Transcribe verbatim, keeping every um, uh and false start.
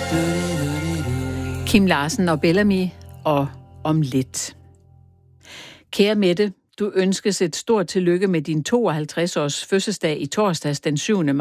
Kim Larsen og Bellamy og Om lidt. Kære Mette, du ønskes et stort tillykke med din tooghalvtreds års fødselsdag i torsdags den syvende